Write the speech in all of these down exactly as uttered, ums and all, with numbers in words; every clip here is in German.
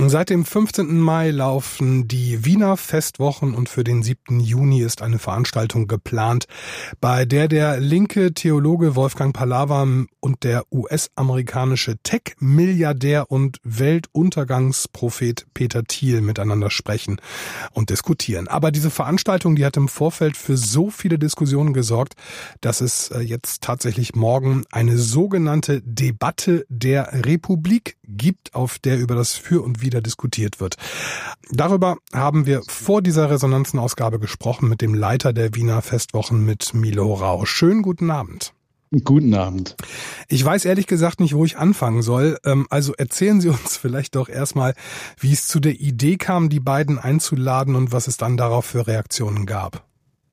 Seit dem fünfzehnten Mai laufen die Wiener Festwochen und für den siebten Juni ist eine Veranstaltung geplant, bei der der linke Theologe Wolfgang Palawa und der U S-amerikanische Tech-Milliardär und Weltuntergangsprophet Peter Thiel miteinander sprechen und diskutieren. Aber diese Veranstaltung, die hat im Vorfeld für so viele Diskussionen gesorgt, dass es jetzt tatsächlich morgen eine sogenannte Debatte der Republik gibt, auf der über das Für und Wider diskutiert wird. Darüber haben wir vor dieser Resonanzenausgabe gesprochen mit dem Leiter der Wiener Festwochen, mit Milo Rau. Schönen guten Abend. Guten Abend. Ich weiß ehrlich gesagt nicht, wo ich anfangen soll. Also erzählen Sie uns vielleicht doch erstmal, wie es zu der Idee kam, die beiden einzuladen und was es dann darauf für Reaktionen gab.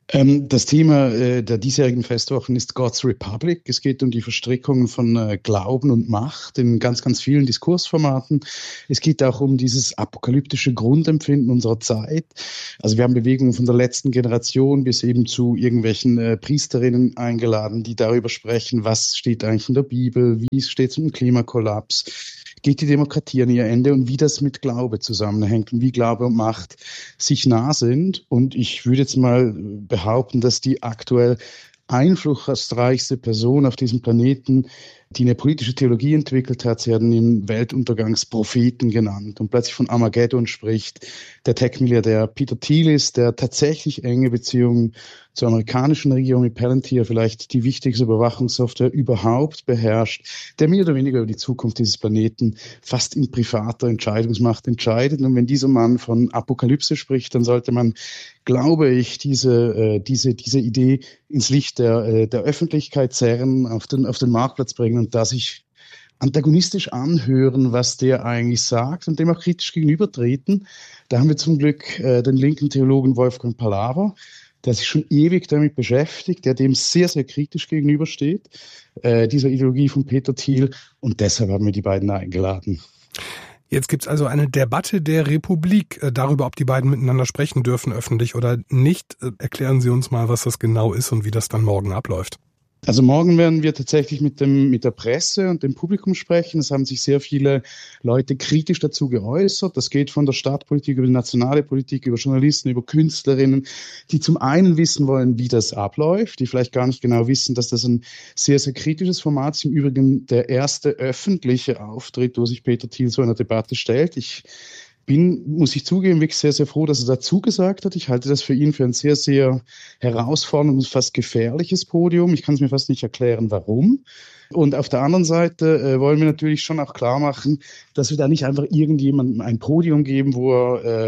Das Thema der diesjährigen Festwochen ist God's Republic. Es geht um die Verstrickungen von Glauben und Macht in ganz, ganz vielen Diskursformaten. Es geht auch um dieses apokalyptische Grundempfinden unserer Zeit. Also wir haben Bewegungen von der letzten Generation bis eben zu irgendwelchen Priesterinnen eingeladen, die darüber sprechen, was steht eigentlich in der Bibel, wie steht es mit dem Klimakollaps, geht die Demokratie an ihr Ende und wie das mit Glaube zusammenhängt und wie Glaube und Macht sich nah sind. Und ich würde jetzt mal behaupten, dass die aktuell einflussreichste Person auf diesem Planeten, die eine politische Theologie entwickelt hat, sie werden ihn Weltuntergangspropheten genannt und plötzlich von Armageddon spricht, der Tech-Milliardär Peter Thiel ist, der tatsächlich enge Beziehungen zur amerikanischen Regierung mit Palantir, vielleicht die wichtigste Überwachungssoftware überhaupt beherrscht, der mehr oder weniger über die Zukunft dieses Planeten fast in privater Entscheidungsmacht entscheidet. Und wenn dieser Mann von Apokalypse spricht, dann sollte man, glaube ich, diese, äh, diese, diese Idee ins Licht der, äh, der Öffentlichkeit zerren, auf den, auf den Marktplatz bringen und da sich antagonistisch anhören, was der eigentlich sagt und dem auch kritisch gegenübertreten. Da haben wir zum Glück äh, den linken Theologen Wolfgang Palawa, der sich schon ewig damit beschäftigt, der dem sehr, sehr kritisch gegenübersteht, äh, dieser Ideologie von Peter Thiel. Und deshalb haben wir die beiden eingeladen. Jetzt gibt's also eine Debatte der Republik äh, darüber, ob die beiden miteinander sprechen dürfen, öffentlich oder nicht. Äh, erklären Sie uns mal, was das genau ist und wie das dann morgen abläuft. Also morgen werden wir tatsächlich mit dem, mit der Presse und dem Publikum sprechen. Es haben sich sehr viele Leute kritisch dazu geäußert. Das geht von der Stadtpolitik über die nationale Politik, über Journalisten, über Künstlerinnen, die zum einen wissen wollen, wie das abläuft, die vielleicht gar nicht genau wissen, dass das ein sehr, sehr kritisches Format ist. Im Übrigen der erste öffentliche Auftritt, wo sich Peter Thiel so einer Debatte stellt. Ich bin, muss ich zugeben, wirklich sehr, sehr froh, dass er dazu gesagt hat. Ich halte das für ihn für ein sehr, sehr herausforderndes, fast gefährliches Podium. Ich kann es mir fast nicht erklären, warum. Und auf der anderen Seite äh, wollen wir natürlich schon auch klar machen, dass wir da nicht einfach irgendjemandem ein Podium geben, wo er, äh,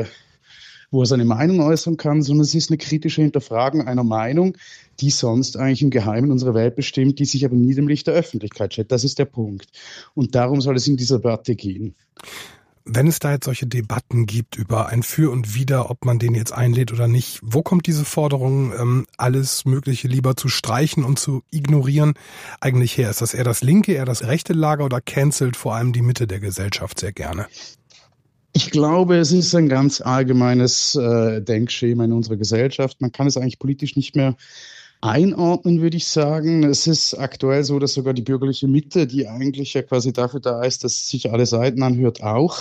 wo er seine Meinung äußern kann, sondern es ist eine kritische Hinterfragung einer Meinung, die sonst eigentlich im Geheimen unsere Welt bestimmt, die sich aber nie dem Licht der Öffentlichkeit stellt. Das ist der Punkt. Und darum soll es in dieser Debatte gehen. Wenn es da jetzt solche Debatten gibt über ein Für und Wider, ob man den jetzt einlädt oder nicht, wo kommt diese Forderung, ähm, alles Mögliche lieber zu streichen und zu ignorieren, eigentlich her? Ist das eher das linke, eher das rechte Lager oder cancelt vor allem die Mitte der Gesellschaft sehr gerne? Ich glaube, es ist ein ganz allgemeines äh, Denkschema in unserer Gesellschaft. Man kann es eigentlich politisch nicht mehr einordnen, würde ich sagen. Es ist aktuell so, dass sogar die bürgerliche Mitte, die eigentlich ja quasi dafür da ist, dass sich alle Seiten anhört, auch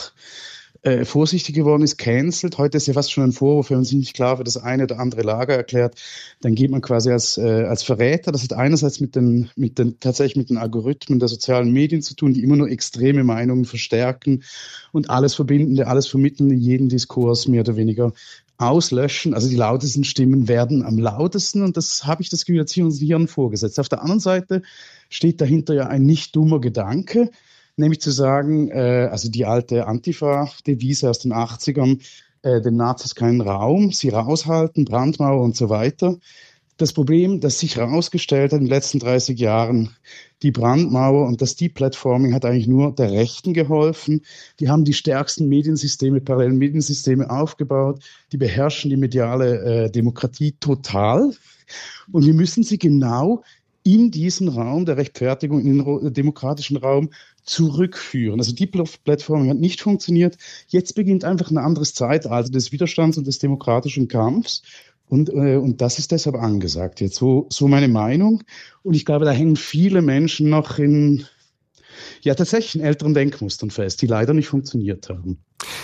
äh, vorsichtig geworden ist, cancelt. Heute ist ja fast schon ein Vorwurf, wenn man sich nicht klar für das eine oder andere Lager erklärt, dann geht man quasi als, äh, als Verräter. Das hat einerseits mit den, mit den, tatsächlich mit den Algorithmen der sozialen Medien zu tun, die immer nur extreme Meinungen verstärken und alles Verbindende, alles Vermittelnde, jeden Diskurs mehr oder weniger auslöschen. Also die lautesten Stimmen werden am lautesten und das habe ich das Gefühl, hat sich uns Hirn vorgesetzt. Auf der anderen Seite steht dahinter ja ein nicht dummer Gedanke, nämlich zu sagen, äh, also die alte Antifa-Devise aus den achtzigern, äh, den Nazis keinen Raum, sie raushalten, Brandmauer und so weiter. Das Problem, das sich herausgestellt hat in den letzten dreißig Jahren, die Brandmauer und das Deplatforming hat eigentlich nur der Rechten geholfen. Die haben die stärksten Mediensysteme, parallelen Mediensysteme aufgebaut. Die beherrschen die mediale äh, Demokratie total. Und wir müssen sie genau in diesen Raum der Rechtfertigung, in den demokratischen Raum zurückführen. Also die Plattform hat nicht funktioniert. Jetzt beginnt einfach ein anderes Zeitalter des Widerstands und des demokratischen Kampfs. Und, äh, und das ist deshalb angesagt jetzt. So, so meine Meinung. Und ich glaube, da hängen viele Menschen noch in, ja, tatsächlich in älteren Denkmustern fest, die leider nicht funktioniert haben.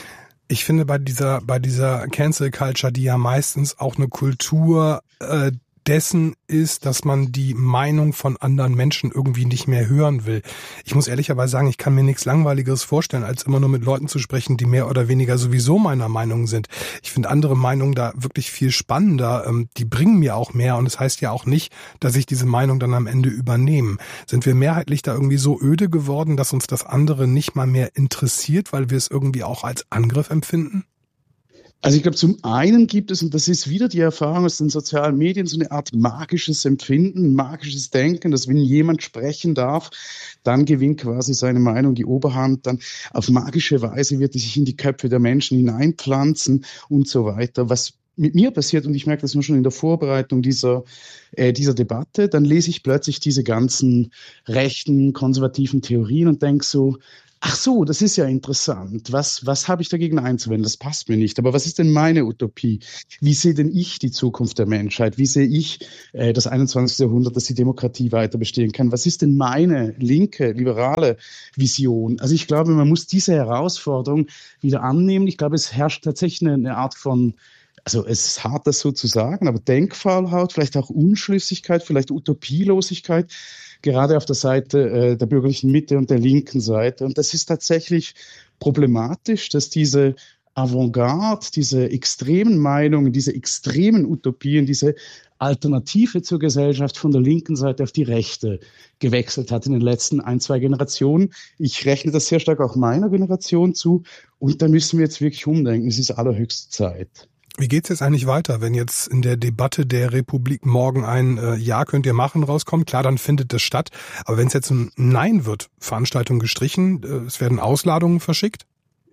Ich finde bei dieser bei dieser Cancel Culture, die ja meistens auch eine Kultur äh, dessen ist, dass man die Meinung von anderen Menschen irgendwie nicht mehr hören will. Ich muss ehrlicherweise sagen, ich kann mir nichts Langweiligeres vorstellen, als immer nur mit Leuten zu sprechen, die mehr oder weniger sowieso meiner Meinung sind. Ich finde andere Meinungen da wirklich viel spannender. Die bringen mir auch mehr und es das heißt ja auch nicht, dass ich diese Meinung dann am Ende übernehme. Sind wir mehrheitlich da irgendwie so öde geworden, dass uns das andere nicht mal mehr interessiert, weil wir es irgendwie auch als Angriff empfinden? Also ich glaube, zum einen gibt es, und das ist wieder die Erfahrung aus den sozialen Medien, so eine Art magisches Empfinden, magisches Denken, dass wenn jemand sprechen darf, dann gewinnt quasi seine Meinung die Oberhand, dann auf magische Weise wird die sich in die Köpfe der Menschen hineinpflanzen und so weiter. Was mit mir passiert, und ich merke das nur schon in der Vorbereitung dieser, äh, dieser Debatte, dann lese ich plötzlich diese ganzen rechten, konservativen Theorien und denke so, ach so, das ist ja interessant. Was, was habe ich dagegen einzuwenden? Das passt mir nicht. Aber was ist denn meine Utopie? Wie sehe denn ich die Zukunft der Menschheit? Wie sehe ich äh, das einundzwanzigste. Jahrhundert, dass die Demokratie weiter bestehen kann? Was ist denn meine linke, liberale Vision? Also ich glaube, man muss diese Herausforderung wieder annehmen. Ich glaube, es herrscht tatsächlich eine, eine Art von, also es ist hart, das so zu sagen, aber Denkfaulheit, vielleicht auch Unschlüssigkeit, vielleicht Utopielosigkeit, gerade auf der Seite äh, der bürgerlichen Mitte und der linken Seite. Und das ist tatsächlich problematisch, dass diese Avantgarde, diese extremen Meinungen, diese extremen Utopien, diese Alternative zur Gesellschaft von der linken Seite auf die Rechte gewechselt hat in den letzten ein, zwei Generationen. Ich rechne das sehr stark auch meiner Generation zu. Und da müssen wir jetzt wirklich umdenken. Es ist allerhöchste Zeit. Wie geht's jetzt eigentlich weiter, wenn jetzt in der Debatte der Republik morgen ein äh, Ja könnt ihr machen rauskommt? Klar, dann findet das statt. Aber wenn es jetzt ein Nein wird, Veranstaltung gestrichen, äh, es werden Ausladungen verschickt?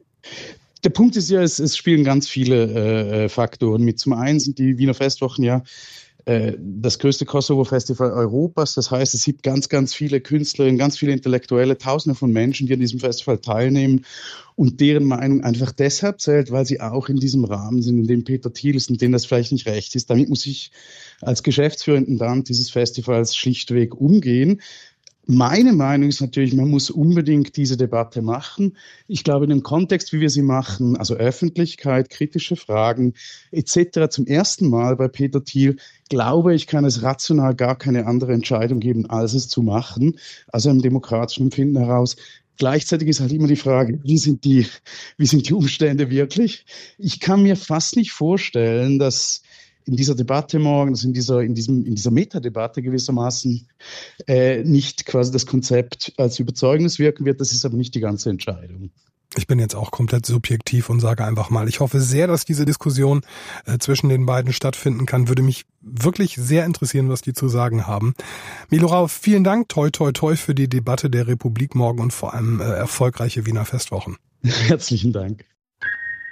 Der Punkt ist ja, es, es spielen ganz viele äh, Faktoren mit. Zum einen sind die Wiener Festwochen ja äh, das größte Kosovo-Festival Europas. Das heißt, es gibt ganz, ganz viele Künstlerinnen, ganz viele Intellektuelle, Tausende von Menschen, die an diesem Festival teilnehmen und deren Meinung einfach deshalb zählt, weil sie auch in diesem Rahmen sind, in dem Peter Thiel ist und denen das vielleicht nicht recht ist. Damit muss ich als Geschäftsführer Intendant dieses Festivals schlichtweg umgehen. Meine Meinung ist natürlich, man muss unbedingt diese Debatte machen. Ich glaube, in dem Kontext, wie wir sie machen, also Öffentlichkeit, kritische Fragen et cetera, zum ersten Mal bei Peter Thiel, glaube ich, kann es rational gar keine andere Entscheidung geben, als es zu machen, also im demokratischen Empfinden heraus. Gleichzeitig ist halt immer die Frage, wie sind die, wie sind die Umstände wirklich? Ich kann mir fast nicht vorstellen, dass in dieser Debatte morgen, also in dieser, in diesem, in dieser Metadebatte gewissermaßen äh, nicht quasi das Konzept als überzeugendes wirken wird. Das ist aber nicht die ganze Entscheidung. Ich bin jetzt auch komplett subjektiv und sage einfach mal, ich hoffe sehr, dass diese Diskussion äh, zwischen den beiden stattfinden kann. Würde mich wirklich sehr interessieren, was die zu sagen haben. Milo Rau, vielen Dank, toi toi toi für die Debatte der Republik morgen und vor allem äh, erfolgreiche Wiener Festwochen. Herzlichen Dank.